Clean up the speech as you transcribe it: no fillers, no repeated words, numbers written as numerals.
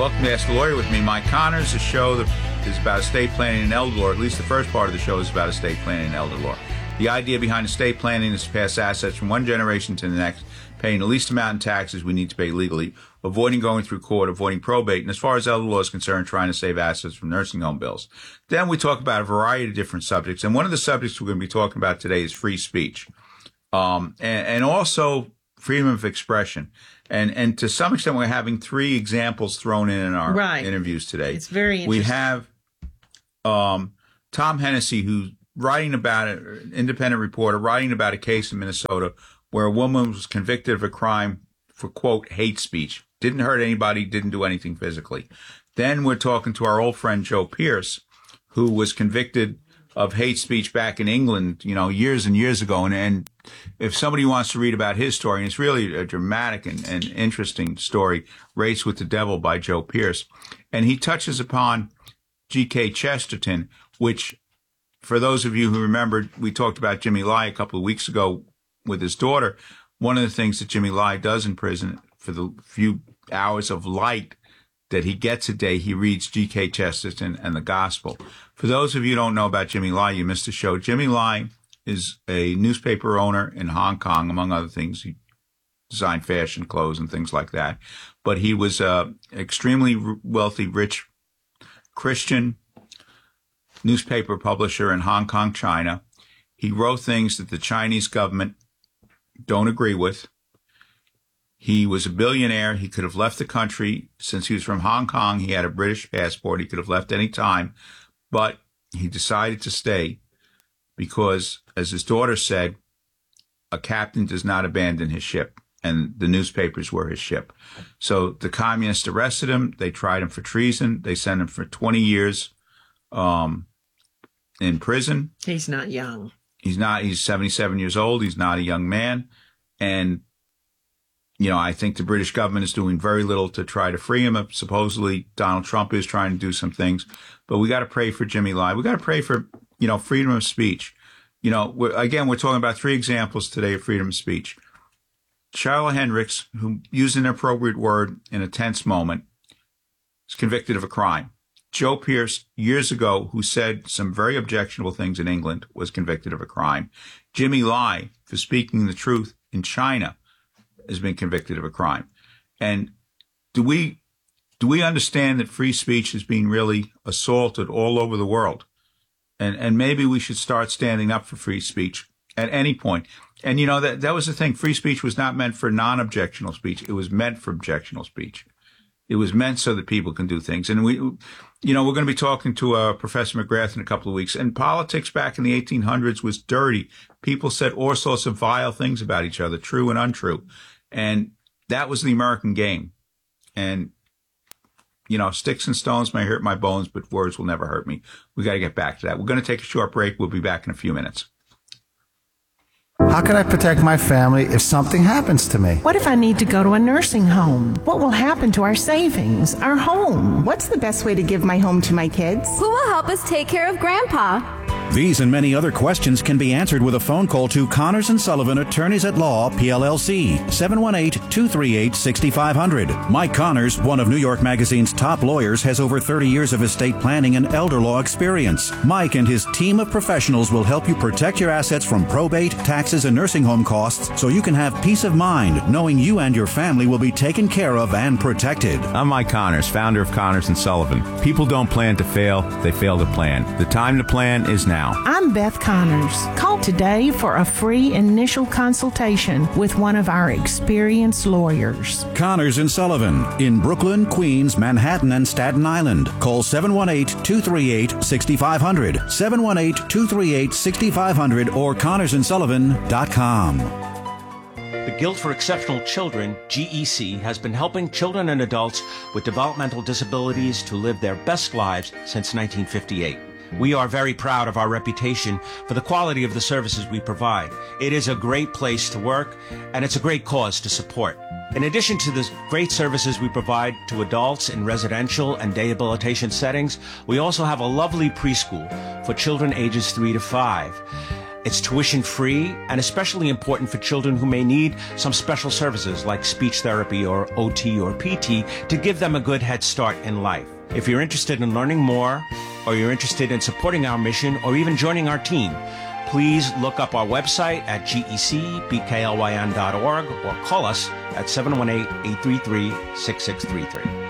Welcome to Ask the Lawyer with me, Mike Connors, a show that is about estate planning and elder law. At least the first part of the show is about estate planning and elder law. The idea behind estate planning is to pass assets from one generation to the next, paying the least amount in taxes we need to pay legally, avoiding going through court, avoiding probate, and as far as elder law is concerned, trying to save assets from nursing home bills. Then we talk about a variety of different subjects, and one of the subjects we're going to be talking about today is free speech, and also freedom of expression. And to some extent, we're having three examples thrown in our interviews today. It's very interesting. We have Tom Hennessy, who's writing about it, an independent reporter, writing about a case in Minnesota where a woman was convicted of a crime for, quote, hate speech. Didn't hurt anybody, didn't do anything physically. Then we're talking to our old friend Joe Pierce, who was convicted of hate speech back in England, years and years ago. And if somebody wants to read about his story, and it's really a dramatic and interesting story, Race with the Devil by Joe Pierce. And he touches upon G.K. Chesterton, which, for those of you who remember, we talked about Jimmy Lai a couple of weeks ago with his daughter. One of the things that Jimmy Lai does in prison, for the few hours of light that he gets a day, he reads G.K. Chesterton and the Gospel. For those of you who don't know about Jimmy Lai, you missed the show. Jimmy Lai is a newspaper owner in Hong Kong, among other things. He designed fashion clothes and things like that. But he was a extremely wealthy, rich Christian newspaper publisher in Hong Kong, China. He wrote things that the Chinese government don't agree with. He was a billionaire. He could have left the country. Since he was from Hong Kong, he had a British passport. He could have left any time, but he decided to stay because, as his daughter said, a captain does not abandon his ship, and the newspapers were his ship. So the communists arrested him. They tried him for treason. They sent him for 20 years in prison. He's not young. He's 77 years old. He's not a young man. And I think the British government is doing very little to try to free him. Supposedly, Donald Trump is trying to do some things. But we got to pray for Jimmy Lai. We got to pray for, freedom of speech. We're talking about three examples today of freedom of speech. Charlotte Hendricks, who used an inappropriate word in a tense moment, is convicted of a crime. Joe Pierce, years ago, who said some very objectionable things in England, was convicted of a crime. Jimmy Lai, for speaking the truth in China, has been convicted of a crime. And do we understand that free speech is being really assaulted all over the world? And maybe we should start standing up for free speech at any point. And that was the thing. Free speech was not meant for non-objectional speech. It was meant for objectional speech. It was meant so that people can do things. And we're going to be talking to Professor McGrath in a couple of weeks. And politics back in the 1800s was dirty. People said all sorts of vile things about each other, true and untrue. And that was the American game. And, sticks and stones may hurt my bones, but words will never hurt me. We got to get back to that. We're going to take a short break. We'll be back in a few minutes. How can I protect my family if something happens to me? What if I need to go to a nursing home? What will happen to our savings, our home? What's the best way to give my home to my kids? Who will help us take care of Grandpa? These and many other questions can be answered with a phone call to Connors & Sullivan, Attorneys at Law, PLLC, 718-238-6500. Mike Connors, one of New York Magazine's top lawyers, has over 30 years of estate planning and elder law experience. Mike and his team of professionals will help you protect your assets from probate, taxes, and nursing home costs so you can have peace of mind knowing you and your family will be taken care of and protected. I'm Mike Connors, founder of Connors & Sullivan. People don't plan to fail, they fail to plan. The time to plan is now. I'm Beth Connors. Call today for a free initial consultation with one of our experienced lawyers. Connors & Sullivan in Brooklyn, Queens, Manhattan, and Staten Island. Call 718-238-6500, 718-238-6500, or ConnorsandSullivan.com. The Guild for Exceptional Children, GEC, has been helping children and adults with developmental disabilities to live their best lives since 1958. We are very proud of our reputation for the quality of the services we provide. It is a great place to work, and it's a great cause to support. In addition to the great services we provide to adults in residential and day habilitation settings, we also have a lovely preschool for children ages 3 to 5. It's tuition free and especially important for children who may need some special services like speech therapy or OT or PT to give them a good head start in life. If you're interested in learning more, or you're interested in supporting our mission, or even joining our team, please look up our website at gecbklyn.org or call us at 718-833-6633.